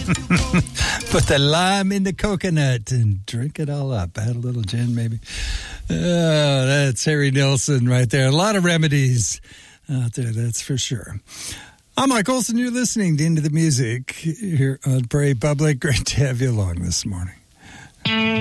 Put the lime in the coconut and drink it all up. Add a little gin, maybe. Oh, that's Harry Nilsson right there. A lot of remedies out there, that's for sure. I'm Mike Olson. You're listening to Into the Music here on Prairie Public. Great to have you along this morning.